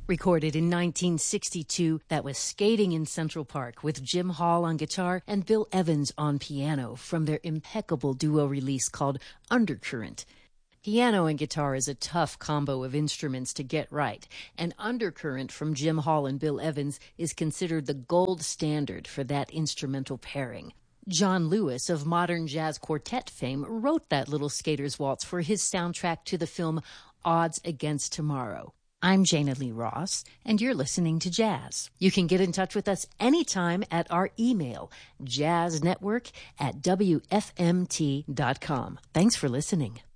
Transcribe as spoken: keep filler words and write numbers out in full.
Recorded in nineteen sixty-two, that was Skating in Central Park with Jim Hall on guitar and Bill Evans on piano from their impeccable duo release called Undercurrent. Piano and guitar is a tough combo of instruments to get right, and Undercurrent from Jim Hall and Bill Evans is considered the gold standard for that instrumental pairing. John Lewis of modern jazz quartet fame wrote that little skater's waltz for his soundtrack to the film Odds Against Tomorrow. I'm Jana Lee Ross, and you're listening to Jazz. You can get in touch with us anytime at our email, jazznetwork at w f m t dot com. Thanks for listening.